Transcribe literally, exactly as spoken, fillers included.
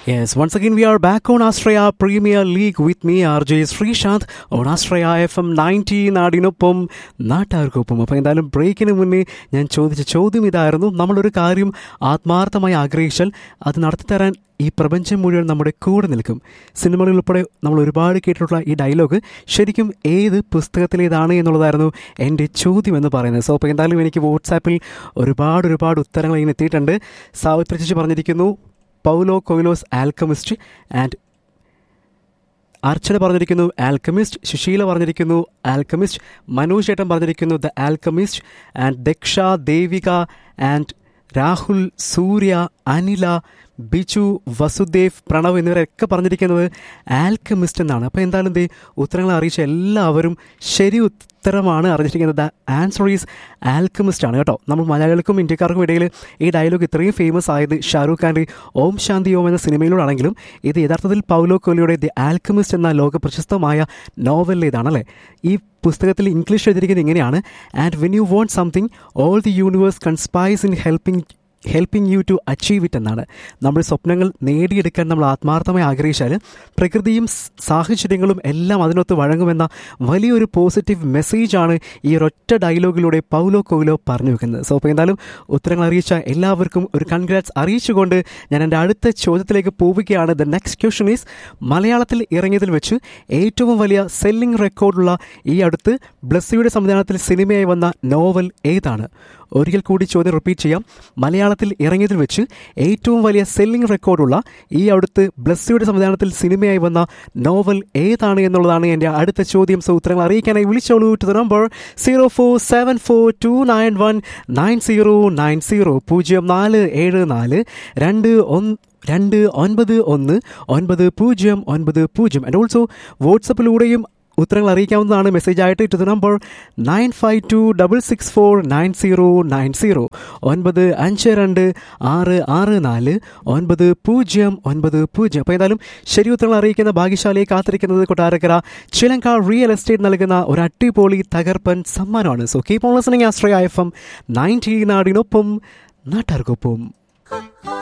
Yes, once again we are back on Australia Premier League with me R J Srishant on Australia F M ninety നാടിനൊപ്പം നാട്ടാർക്കൊപ്പം. അപ്പോൾ എന്തായാലും ബ്രേക്കിന് മുന്നേ ഞാൻ ചോദിച്ച ചോദ്യം ഇതായിരുന്നു. നമ്മളൊരു കാര്യം ആത്മാർത്ഥമായി ആഗ്രഹിച്ചാൽ അത് നടത്തിത്തരാൻ ഈ പ്രപഞ്ചം മുഴുവൻ നമ്മുടെ കൂടെ നിൽക്കും. സിനിമകളിൽ ഉൾപ്പെടെ നമ്മൾ ഒരുപാട് കേട്ടിട്ടുള്ള ഈ ഡയലോഗ് ശരിക്കും ഏത് പുസ്തകത്തിലേതാണ് എന്നുള്ളതായിരുന്നു എൻ്റെ ചോദ്യം എന്ന് പറയുന്നത്. സോ അപ്പോൾ എന്തായാലും എനിക്ക് വാട്സാപ്പിൽ ഒരുപാട് ഒരുപാട് ഉത്തരങ്ങൾ ഇങ്ങനെ എത്തിയിട്ടുണ്ട്. സാവിത്രി ചേച്ചി പറഞ്ഞിരിക്കുന്നു പൗലോ കൊയ്ലോസ് ആൽക്കമിസ്റ്റ് ആൻഡ് അർച്ചന പറഞ്ഞിരിക്കുന്നു ആൽക്കമിസ്റ്റ്, സുശീല പറഞ്ഞിരിക്കുന്നു ആൽക്കമിസ്റ്റ്, മനോജ് ചേട്ടൻ പറഞ്ഞിരിക്കുന്നു the alchemist and Daksha, Devika and Rahul, സൂര്യ, അനില, ബിജു, വസുദേവ്, പ്രണവ് എന്നിവരൊക്കെ പറഞ്ഞിരിക്കുന്നത് ആൽക്കമിസ്റ്റ് എന്നാണ്. അപ്പോൾ എന്തായാലും ദേ ഉത്തരങ്ങൾ അറിയിച്ച എല്ലാവരും ശരി ഉത്തരമാണ് അറിഞ്ഞിരിക്കുന്നത്. ദ ആൻസർ ഈസ് ആൽക്കമിസ്റ്റ് ആണ് കേട്ടോ. നമ്മൾ മലയാളികൾക്കും ഇന്ത്യക്കാർക്കും ഇടയിൽ ഈ ഡയലോഗ് ഇത്രയും ഫേമസ് ആയത് ഷാരൂഖ് ഖാൻ്റെ ഓം ശാന്തി ഓം എന്ന സിനിമയിലൂടെയാണെങ്കിലും ഇത് യഥാർത്ഥത്തിൽ പൗലോ കൊയ്ലോയുടെ ദി ആൽക്കമിസ്റ്റ് എന്ന ലോക പ്രശസ്തമായ നോവലിലേതാണല്ലേ. ഈ പുസ്തകത്തിൽ ഇംഗ്ലീഷ് എഴുതിയിരിക്കുന്നത് ഇങ്ങനെയാണ്: and when you want something all the universe കൺസ്പൈസ് in helping helping you to achieve it എന്നാണ്. നമ്മുടെ സ്വപ്നങ്ങൾ നേടിയെടുക്കാൻ നമ്മൾ ആത്മാർത്ഥമായി ആഗ്രഹിച്ചാൽ പ്രകൃതിയും സാഹചര്യങ്ങളും എല്ലാം അതിനൊത്ത് വഴങ്ങുമെന്ന വലിയൊരു പോസിറ്റീവ് മെസ്സേജാണ് ഈ ഒരൊറ്റ ഡയലോഗിലൂടെ പൗലോ കൊയ്ലോ പറഞ്ഞു വെക്കുന്നത്. സോ അപ്പോൾ എന്തായാലും ഉത്തരങ്ങൾ അറിയിച്ച എല്ലാവർക്കും ഒരു കൺഗ്രാറ്റ്സ് അറിയിച്ചുകൊണ്ട് ഞാൻ എൻ്റെ അടുത്ത ചോദ്യത്തിലേക്ക് പോവുകയാണ്. ദ നെക്സ്റ്റ് ക്വസ്റ്റ്യൻ ഈസ്: മലയാളത്തിൽ ഇറങ്ങിയതിൽ വെച്ച് ഏറ്റവും വലിയ സെല്ലിംഗ് റെക്കോർഡുള്ള ഈ അടുത്ത് ബ്ലസ്സിയുടെ സംവിധാനത്തിൽ സിനിമയായി വന്ന നോവൽ ഏതാണ്? ഒരിക്കൽ കൂടി ചോദ്യം റിപ്പീറ്റ് ചെയ്യാം. മലയാളത്തിൽ ഇറങ്ങിയതിൽ വെച്ച് ഏറ്റവും വലിയ സെല്ലിംഗ് റെക്കോർഡുള്ള ഈ അടുത്ത് ബ്ലസ്സിയുടെ സംവിധാനത്തിൽ സിനിമയായി വന്ന നോവൽ ഏതാണ് എന്നുള്ളതാണ് എൻ്റെ അടുത്ത ചോദ്യം. സോ ഉത്തരങ്ങൾ അറിയിക്കാനായി വിളിച്ചോളൂ to the number zero four seven four to nine one nine zero nine zero പൂജ്യം നാല് ഏഴ് നാല് രണ്ട് ഒന്ന് രണ്ട് ഒൻപത് ഒന്ന് ഒൻപത് പൂജ്യം ഒൻപത് പൂജ്യം. ആൻഡ് ഓൾസോ വാട്സപ്പിലൂടെയും ഉത്തരങ്ങൾ അറിയിക്കാവുന്നതാണ്. മെസ്സേജായിട്ട് to the number nine five to double six four nine zero nine zero ഒൻപത് അഞ്ച് രണ്ട് ആറ് ആറ് നാല് ഒൻപത് പൂജ്യം ഒൻപത് പൂജ്യം. അപ്പോൾ ഏതായാലും ശരി ഉത്തരങ്ങൾ അറിയിക്കുന്ന ഭാഗ്യശാലിയെ കാത്തിരിക്കുന്നത് കൊട്ടാരക്കര ചിലങ്ക റിയൽ എസ്റ്റേറ്റ് നൽകുന്ന ഒരു അടിപൊളി തകർപ്പൻ സമ്മാനമാണ്. So keep on listening Australia F M ninety നാടിനൊപ്പം നാട്ടാർക്കൊപ്പം.